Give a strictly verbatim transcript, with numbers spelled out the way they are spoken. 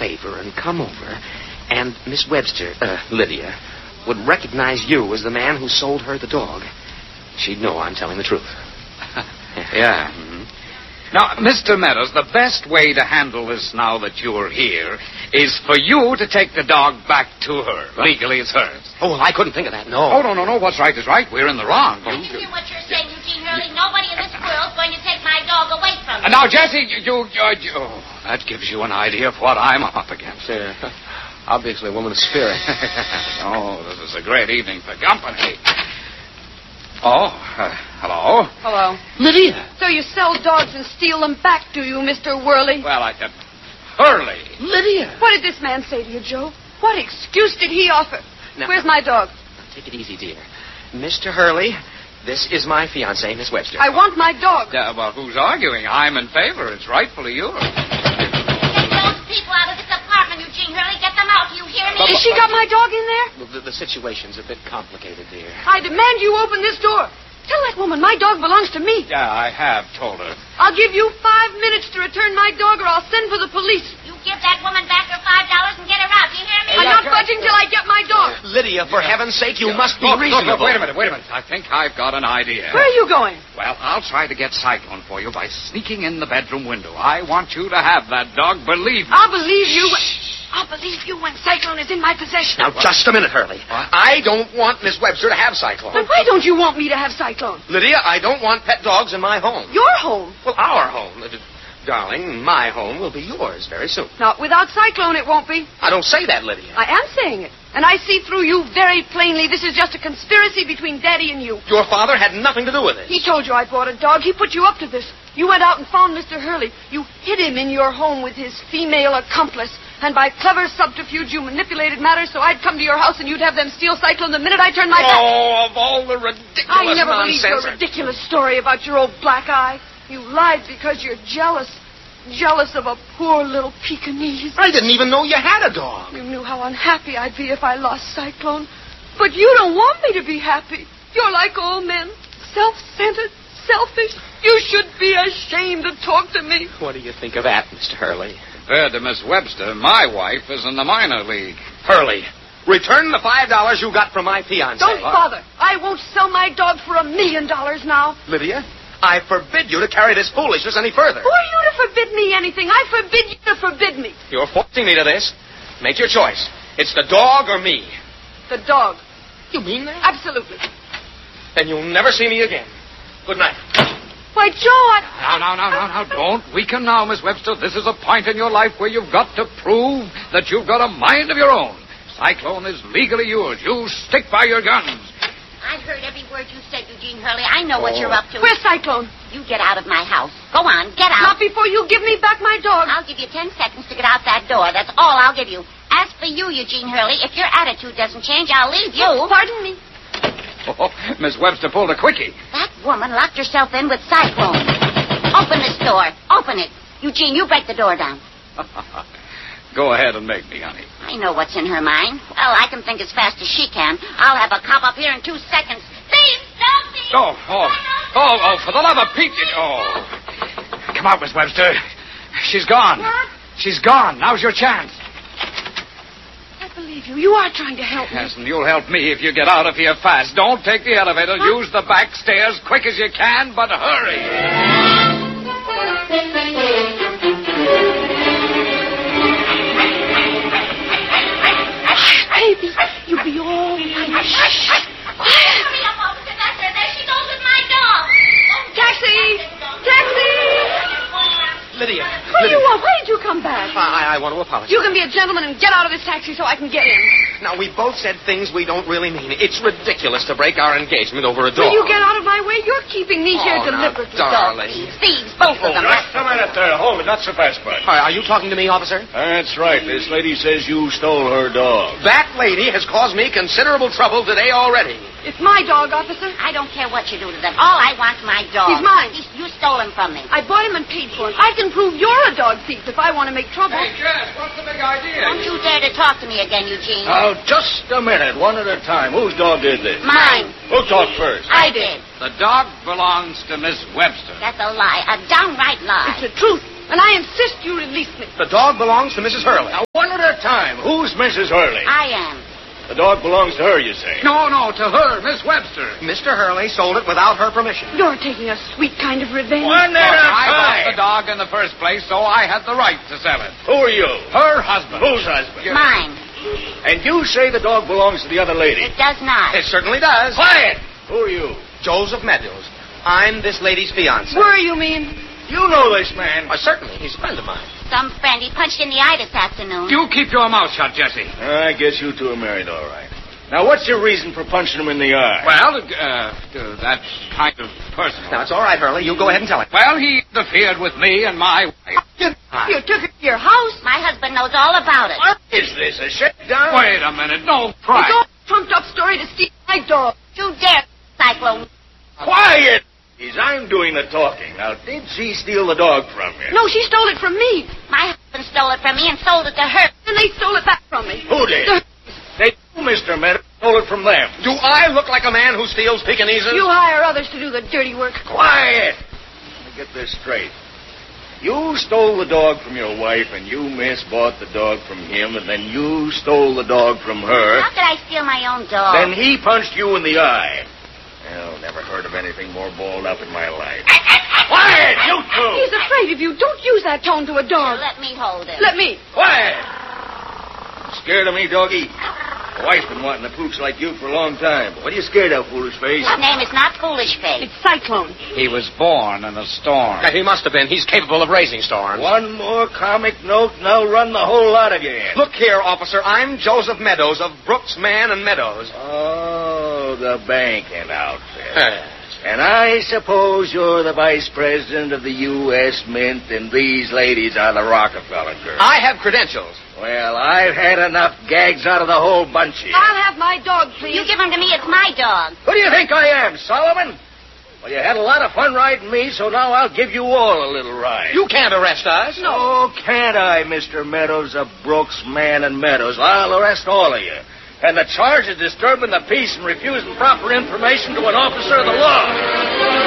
favor and come over, and Miss Webster, uh, Lydia, would recognize you as the man who sold her the dog, she'd know I'm telling the truth. Yeah. Mm-hmm. Now, Mister Meadows, the best way to handle this now that you're here is for you to take the dog back to her. Legally, it's hers. Oh, well, I couldn't think of that, no. Oh, no, no, no. What's right is right. We're in the wrong. I hear what you're saying, Eugene Hurley. Nobody in this world's going to take my dog away from me. And now, Jessie, you, you, you, you... Oh, that gives you an idea of what I'm up against. Yeah. Obviously a woman of spirit. Oh, this is a great evening for company. Oh, uh, hello. Hello. Lydia. So you sell dogs and steal them back, do you, Mister Worley? Well, I... Uh, Hurley. Lydia. What did this man say to you, Joe? What excuse did he offer? Now, Where's my dog? Take it easy, dear. Mister Hurley, this is my fiancée, Miss Webster. I want my dog. Uh, well, who's arguing? I'm in favor. It's rightfully yours. Get those people out of this apartment, Eugene Hurley. Get them out. Do you hear me? Has she got my dog in there? Well, the, the situation's a bit complicated, dear. I demand you open this door. Tell that woman my dog belongs to me. Yeah, I have told her. I'll give you five minutes to return my dog, or I'll send for the police. You give that woman back her five dollars and get her out. Do you hear me? I'm not budging till I get my dog. Lydia, for heaven's sake, you must be Look, look, reasonable. look, wait a minute, wait a minute. I think I've got an idea. Where are you going? Well, I'll try to get Cyclone for you by sneaking in the bedroom window. I want you to have that dog, believe me. I'll believe you. I'll believe you when Cyclone is in my possession. Now, just a minute, Hurley. What? I don't want Miss Webster to have Cyclone. But why don't you want me to have Cyclone? Lydia, I don't want pet dogs in my home. Your home. Well, our home. Uh, darling, my home will be yours very soon. Not without Cyclone, it won't be. I don't say that, Lydia. I am saying it. And I see through you very plainly this is just a conspiracy between Daddy and you. Your father had nothing to do with it. He told you I bought a dog. He put you up to this. You went out and found Mister Hurley. You hid him in your home with his female accomplice. And by clever subterfuge, you manipulated matters so I'd come to your house and you'd have them steal Cyclone the minute I turned my back. Oh, of all the ridiculous I never nonsense. believed your ridiculous story about your old black eye. You lied because you're jealous. Jealous of a poor little Pekingese. I didn't even know you had a dog. You knew how unhappy I'd be if I lost Cyclone. But you don't want me to be happy. You're like all men. Self-centered, selfish. You should be ashamed to talk to me. What do you think of that, Mister Hurley? Compared to Miss Webster, my wife is in the minor league. Hurley, return the five dollars you got from my fiancé. Don't bother. I won't sell my dog for a million dollars now. Lydia, I forbid you to carry this foolishness any further. Who are you to forbid me anything? I forbid you to forbid me. You're forcing me to this. Make your choice. It's the dog or me. The dog. You mean that? Absolutely. Then you'll never see me again. Good night. Why, Joe, I... Now, now, now, now, now, don't weaken now, Miss Webster. This is a point in your life where you've got to prove that you've got a mind of your own. Cyclone is legally yours. You stick by your guns. I heard every word you said, Eugene Hurley. I know what you're up to. Where's Cyclone? You get out of my house. Go on, get out. Not before you give me back my dog. I'll give you ten seconds to get out that door. That's all I'll give you. As for you, Eugene Hurley, if your attitude doesn't change, I'll leave you. Oh, pardon me. Oh, Miss Webster pulled a quickie. That woman locked herself in with Cyclone. Open this door. Open it. Eugene, you break the door down. Go ahead and make me, honey. I know what's in her mind. Well, I can think as fast as she can. I'll have a cop up here in two seconds. Thieves! Don't thieves! Oh, oh, oh, oh, for the love of Pete. Oh. Come out, Miss Webster. She's gone. What? She's gone. Now's your chance. I believe you. You are trying to help me. Yes, and you'll help me if you get out of here fast. Don't take the elevator. What? Use the back stairs quick as you can, but hurry. Baby, you'll be all right. Shh. Quiet. Hurry up, officer. That's her. There she goes with my dog. Taxi! Taxi! Lydia. What do Lydia. you want? Why did you come back? I, I want to apologize. You can be a gentleman and get out of this taxi so I can get in. Now, we both said things we don't really mean. It's ridiculous to break our engagement over a dog. Will you get out of my way? You're keeping me here Oh, now, deliberately. darling. Thieves, both of them. Just a minute there. Hold it. Not so fast, bud. Are, are you talking to me, officer? That's right. This lady says you stole her dog. That lady has caused me considerable trouble today already. It's my dog, officer. I don't care what you do to them. All I want's my dog. He's mine. You, you stole him from me. I bought him and paid for him. I can prove you're a dog thief if I want to make trouble. Hey, Jess, what's the big idea? Don't you dare to talk to me again, Eugene. Now, just a minute. One at a time. Whose dog did this? Mine. Who talked first? I did. The dog belongs to Miss Webster. That's a lie. A downright lie. It's the truth, and I insist you release me. The dog belongs to Missus Hurley. Now, what a time. Who's Missus Hurley? I am. The dog belongs to her, you say? No, no, to her, Miss Webster. Mister Hurley sold it without her permission. You're taking a sweet kind of revenge. One Look, at a I bought time. the dog in the first place, so I had the right to sell it. Who are you? Her husband. Whose husband? Mine. And you say the dog belongs to the other lady? It does not. It certainly does. Quiet! Who are you? Joseph Meadows. I'm this lady's fiancé. Were you mean? You know this man. Uh, certainly. He's a friend of mine. Some friend he punched in the eye this afternoon. You keep your mouth shut, Jesse. I guess you two are married, all right. Now, what's your reason for punching him in the eye? Well, uh, uh, that's kind of personal. Now, it's all right, Hurley. You go ahead and tell him. Well, he interfered with me and my wife. You, you took her to your house? My husband knows all about it. What is this, a shakedown? Wait a minute. No It's pride. all a trumped-up story to steal my dog. You dare, Cyclone. Quiet! I'm doing the talking. Now, did she steal the dog from you? No, she stole it from me. My husband stole it from me and sold it to her. And they stole it back from me. Who did? The- They, Mister Meadows, stole it from them. Do I look like a man who steals Pekinese? You hire others to do the dirty work. Quiet! Let me get this straight. You stole the dog from your wife, and you, miss, bought the dog from him, and then you stole the dog from her. How could I steal my own dog? Then he punched you in the eye. Well, never heard of anything more balled up in my life. Quiet, you two! He's afraid of you. Don't use that tone to a dog. Let me hold him. Let me. Quiet! Scared of me, doggy? My wife's been wanting a pooch like you for a long time. What are you scared of, foolish face? His name is not Foolish Face. It's Cyclone. He was born in a storm. He must have been. He's capable of raising storms. One more comic note, and I'll run the whole lot of you in. Look here, officer. I'm Joseph Meadows of Brooks, Mann and Meadows. Oh, the banking outfit. And I suppose you're the vice president of the U S Mint, and these ladies are the Rockefeller girls. I have credentials. Well, I've had enough gags out of the whole bunch of you. I'll have my dog, please. You give him to me, it's my dog. Who do you think I am, Solomon? Well, you had a lot of fun riding me, so now I'll give you all a little ride. You can't arrest us. No. Oh, can't I, Mister Meadows of Brooks, Mann, and Meadows? I'll arrest all of you. And the charge is disturbing the peace and refusing proper information to an officer of the law.